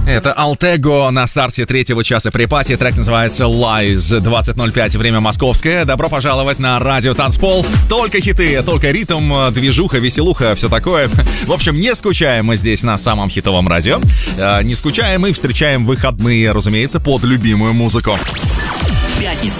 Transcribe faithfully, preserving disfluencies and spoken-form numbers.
Это Алтего на старте третьего часа припати. Трек называется Lies. двадцать ноль пять, время московское. Добро пожаловать на радио Танцпол. Только хиты, только ритм, движуха, веселуха, все такое. В общем, не скучаем мы здесь на самом хитовом радио. Не скучаем и встречаем выходные, разумеется, под любимую музыку. Пятница.